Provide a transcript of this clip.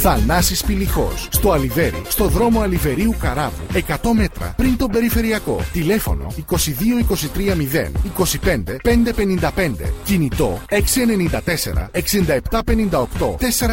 Θανάσης Πηλιχός. Στο Αλιβέρι, στο δρόμο Αλιβερίου Καράβου. 100 μέτρα πριν τον περιφερειακό. Τηλέφωνο 22 23 0 25 555. Κινητό 694 67 58 4.